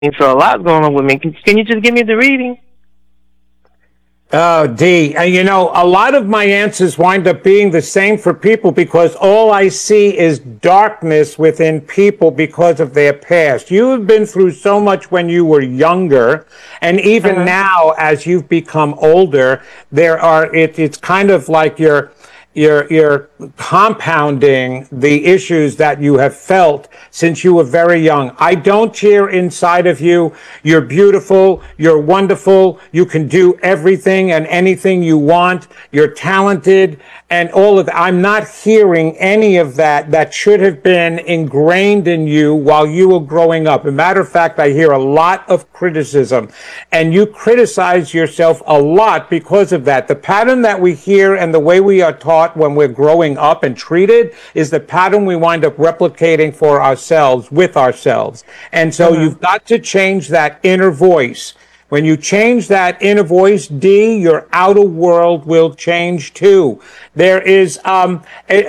So a lot's going on with me. Can you just give me the reading? Oh, D, a lot of my answers wind up being the same for people because all I see is darkness within people because of their past. You have been through so much when you were younger, and even now as you've become older, it's kind of like you're compounding the issues that you have felt since you were very young. I don't hear inside of you, you're beautiful, you're wonderful, you can do everything and anything you want, you're talented, and all of that. I'm not hearing any of that should have been ingrained in you while you were growing up. As a matter of fact, I hear a lot of criticism, and you criticize yourself a lot because of that. The pattern that we hear and the way we are taught when we're growing up and treated is the pattern we wind up replicating for ourselves, with ourselves. And so you've got to change that inner voice. When you change that inner voice, D, your outer world will change too. There is I'm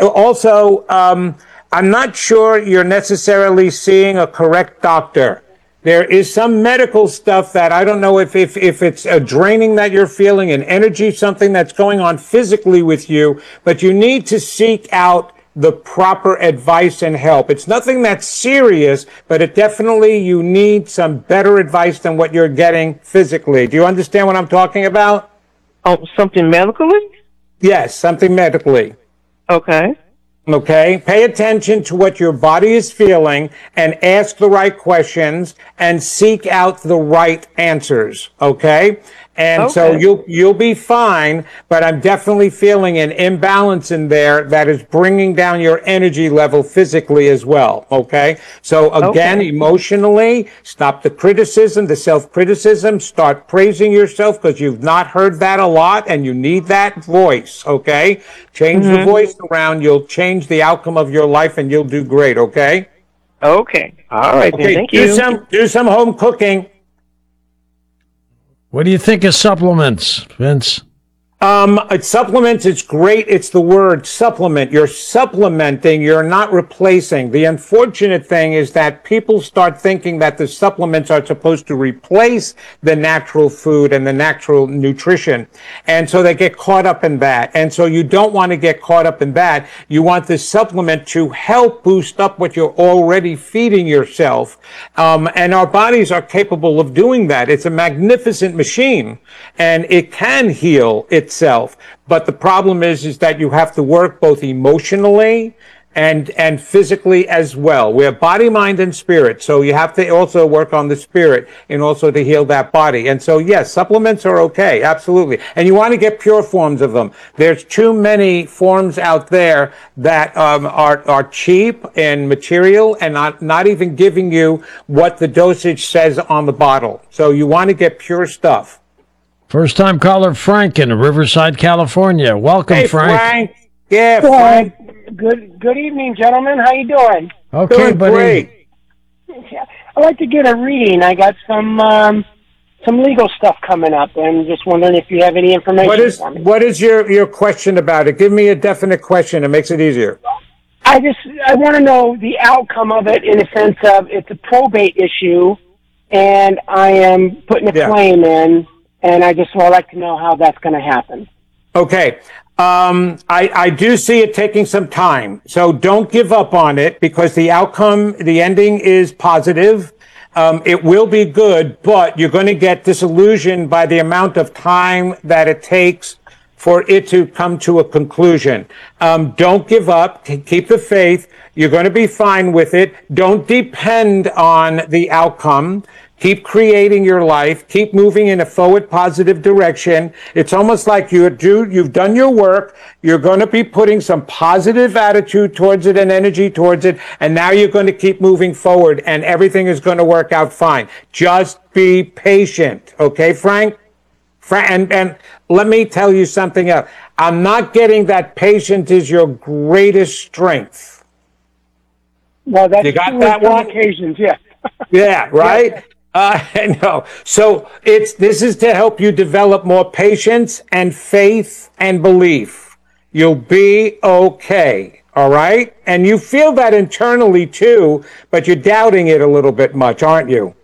not sure you're necessarily seeing a correct doctor. There is some medical stuff that I don't know if it's a draining that you're feeling, an energy, something that's going on physically with you, but you need to seek out the proper advice and help. It's nothing that's serious, but you need some better advice than what you're getting physically. Do you understand what I'm talking about? Oh, something medically? Yes, something medically. Okay. Okay, pay attention to what your body is feeling and ask the right questions and seek out the right answers. Okay? And so you'll be fine, but I'm definitely feeling an imbalance in there that is bringing down your energy level physically as well. Okay? So again, emotionally, stop the criticism, the self-criticism, start praising yourself because you've not heard that a lot and you need that voice. Okay? Change the voice around, you'll change the outcome of your life and you'll do great. Okay? Okay. All right. Okay, then. Thank you. do some home cooking. What do you think of supplements, Vince? Supplements, it's great. It's the word supplement. You're supplementing, you're not replacing. The unfortunate thing is that people start thinking that the supplements are supposed to replace the natural food and the natural nutrition. And so they get caught up in that. And so you don't want to get caught up in that. You want the supplement to help boost up what you're already feeding yourself. And our bodies are capable of doing that. It's a magnificent machine and it can heal itself. But the problem is that you have to work both emotionally and physically as well. We're body, mind, and spirit. So you have to also work on the spirit and also to heal that body. And so, yes, supplements are okay. Absolutely. And you want to get pure forms of them. There's too many forms out there that are cheap and material and not even giving you what the dosage says on the bottle. So you want to get pure stuff. First-time caller Frank in Riverside, California. Welcome, Hey, Frank. Yeah, Frank. Good evening, gentlemen. How you doing? Okay, Doing buddy. great. I'd like to get a reading. I got some legal stuff coming up, and just wondering if you have any information for me. What is your question about it? Give me a definite question. It makes it easier. I want to know the outcome of it in a sense of it's a probate issue, and I am putting a claim in. And I just would like to know how that's going to happen. Okay. I do see it taking some time. So don't give up on it because the outcome, the ending is positive. It will be good, but you're going to get disillusioned by the amount of time that it takes for it to come to a conclusion. Don't give up. Keep the faith. You're going to be fine with it. Don't depend on the outcome. Keep creating your life. Keep moving in a forward positive direction. It's almost like you've done your work. You're going to be putting some positive attitude towards it and energy towards it. And now you're going to keep moving forward and everything is going to work out fine. Just be patient. Okay, Frank? And let me tell you something else. I'm not getting that patient is your greatest strength. Well, that's you got that one? Occasions, yeah. Yeah, right? Yeah. I know. So this is to help you develop more patience and faith and belief. You'll be okay. All right? And you feel that internally too, but you're doubting it a little bit much, aren't you?